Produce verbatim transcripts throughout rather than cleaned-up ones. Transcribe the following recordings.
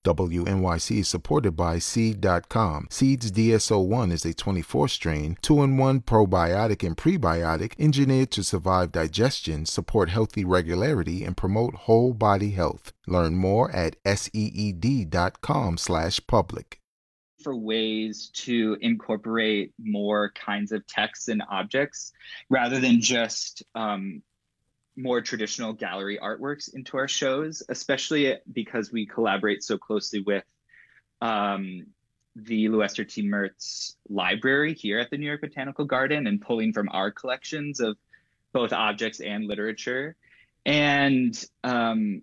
W N Y C is supported by Seed dot com. Seed's D S O one is a twenty-four strain, two in one probiotic and prebiotic engineered to survive digestion, support healthy regularity, and promote whole body health. Learn more at seed dot com slash public. For ways to incorporate more kinds of texts and objects rather than just um, more traditional gallery artworks into our shows, especially because we collaborate so closely with um, the Lester T. Mertz Library here at the New York Botanical Garden and pulling from our collections of both objects and literature. And um,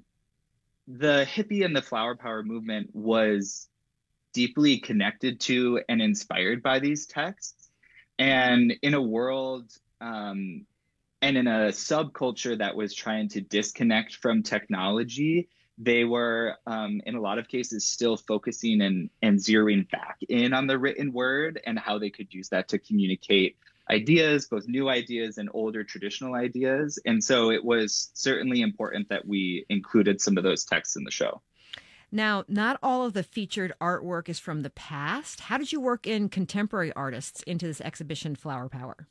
the hippie and the flower power movement was deeply connected to and inspired by these texts. And in a world um, and in a subculture that was trying to disconnect from technology, they were, um, in a lot of cases, still focusing and, and zeroing back in on the written word and how they could use that to communicate ideas, both new ideas and older traditional ideas. And so it was certainly important that we included some of those texts in the show. Now, not all of the featured artwork is from the past. How did you work in contemporary artists into this exhibition, Flower Power?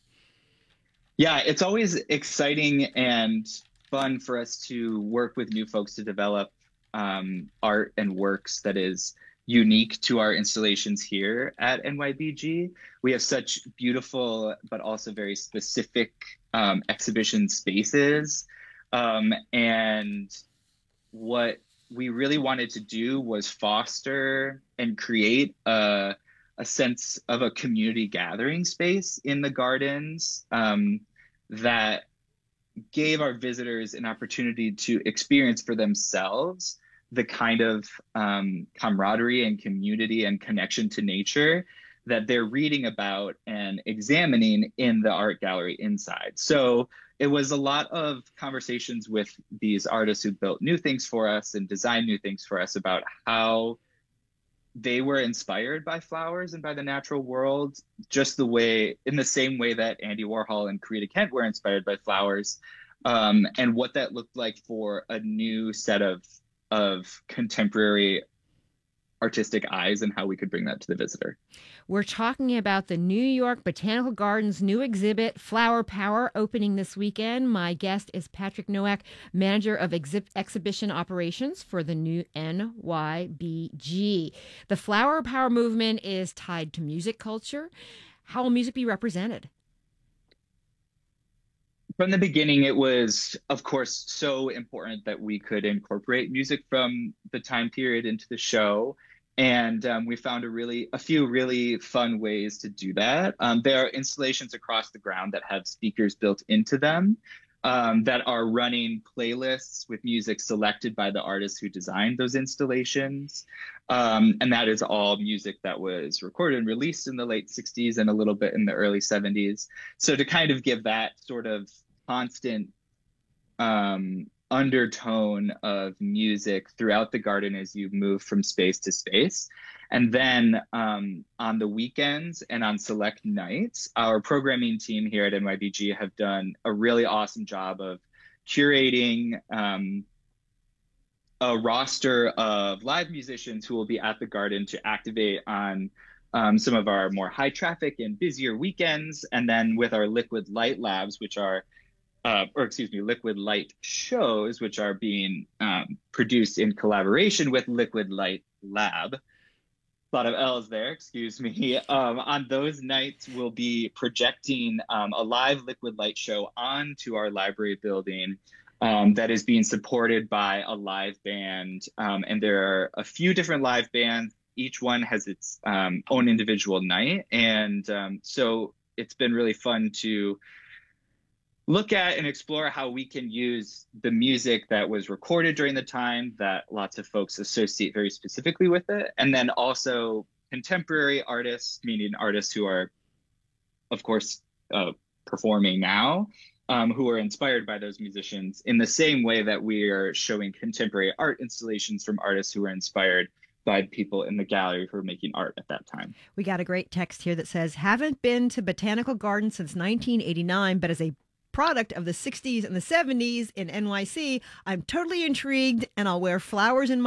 Yeah, it's always exciting and fun for us to work with new folks to develop um, art and works that is unique to our installations here at N Y B G. We have such beautiful, but also very specific um, exhibition spaces. Um, and what we really wanted to do was foster and create a, a sense of a community gathering space in the gardens um, that gave our visitors an opportunity to experience for themselves the kind of um, camaraderie and community and connection to nature that they're reading about and examining in the art gallery inside. So it was a lot of conversations with these artists who built new things for us and designed new things for us about how they were inspired by flowers and by the natural world, just the way, in the same way that Andy Warhol and Corita Kent were inspired by flowers, um, and what that looked like for a new set of, of contemporary artistic eyes and how we could bring that to the visitor. We're talking about the New York Botanical Gardens' new exhibit, Flower Power, opening this weekend. My guest is Patrick Nowak, manager of exhi- exhibition operations for the new N Y B G. The Flower Power movement is tied to music culture. How will music be represented? From the beginning, it was, of course, so important that we could incorporate music from the time period into the show. And um, we found a really, a few really fun ways to do that. Um, there are installations across the ground that have speakers built into them um, that are running playlists with music selected by the artists who designed those installations. Um, and that is all music that was recorded and released in the late sixties and a little bit in the early seventies. So to kind of give that sort of constant um, undertone of music throughout the garden as you move from space to space. And then um, on the weekends and on select nights, our programming team here at N Y B G have done a really awesome job of curating um, a roster of live musicians who will be at the garden to activate on um, some of our more high traffic and busier weekends. And then with our Liquid Light Labs, which are Uh, or excuse me, Liquid Light shows, which are being um, produced in collaboration with Liquid Light Lab. A lot of L's there, excuse me. Um, on those nights, we'll be projecting um, a live Liquid Light show onto our library building um, that is being supported by a live band. Um, and there are a few different live bands. Each one has its um, own individual night. And um, so it's been really fun to look at and explore how we can use the music that was recorded during the time that lots of folks associate very specifically with it. And then also contemporary artists, meaning artists who are, of course, uh, performing now, um, who are inspired by those musicians in the same way that we are showing contemporary art installations from artists who are inspired by people in the gallery who were making art at that time. We got a great text here that says, haven't been to Botanical Gardens since nineteen eighty-nine, but as a product of the sixties and the seventies in N Y C, I'm totally intrigued and I'll wear flowers in my